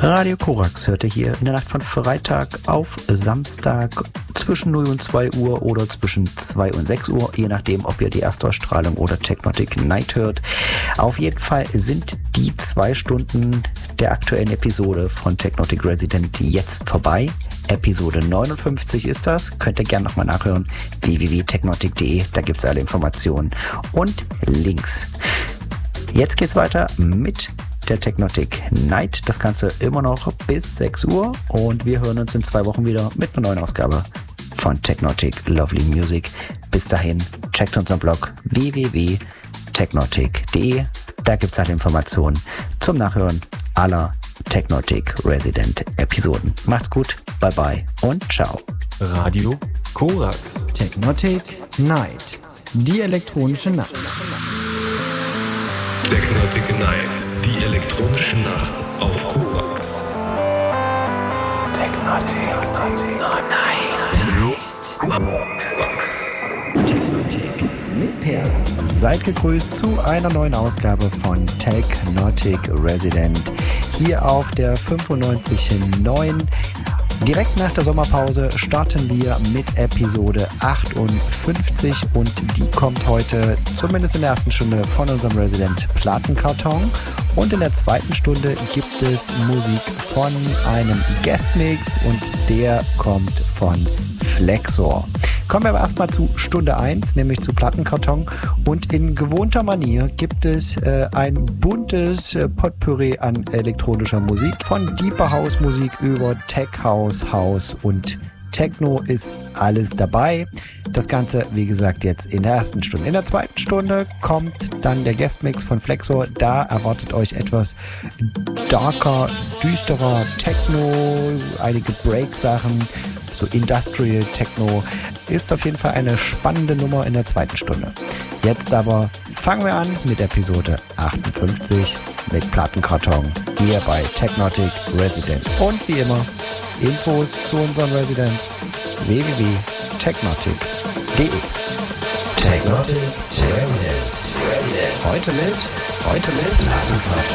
Radio Korax hörte hier in der Nacht von Freitag auf Samstag zwischen 0 und 2 Uhr oder zwischen 2 und 6 Uhr, je nachdem, ob ihr die Erstausstrahlung oder Technotic Night hört. Auf jeden Fall sind die 2 Stunden der aktuellen Episode von Technotic Resident jetzt vorbei. Episode 59 ist das. Könnt ihr gerne nochmal nachhören. www.technotic.de, da gibt es alle Informationen und Links. Jetzt geht's weiter mit der Technotic Night. Das Ganze immer noch bis 6 Uhr und wir hören uns in 2 Wochen wieder mit einer neuen Ausgabe von Technotic Lovely Music. Bis dahin, checkt unseren Blog www.technotic.de. Da gibt's alle Informationen zum Nachhören aller Technotic Resident Episoden. Macht's gut, bye bye und ciao. Radio Korax. Technotic Night. Die elektronische Nacht. Technotic Night, die elektronische Nacht auf Korax. Technotic mit Per. Seid gegrüßt zu einer neuen Ausgabe von Technotic Resident hier auf der 95.9. Direkt nach der Sommerpause starten wir mit Episode 58 und die kommt heute zumindest in der ersten Stunde von unserem Resident Plattenkarton und in der zweiten Stunde gibt es Musik von einem Guestmix und der kommt von Flexor. Kommen wir aber erstmal zu Stunde 1, nämlich zu Plattenkarton und in gewohnter Manier gibt es ein buntes Potpourri an elektronischer Musik, von Deeper House Musik über Tech House, House und Techno ist alles dabei. Das Ganze, wie gesagt, jetzt in der ersten Stunde. In der zweiten Stunde kommt dann der Guestmix von Flexor. Da erwartet euch etwas darker, düsterer Techno, einige Break-Sachen, so Industrial Techno. Ist auf jeden Fall eine spannende Nummer in der zweiten Stunde. Jetzt aber fangen wir an mit Episode 58 mit Plattenkarton hier bei Technotic Resident. Und wie immer, Infos zu unseren Residents www.technotic.de. Technotic Resident. Heute mit Plattenkarton.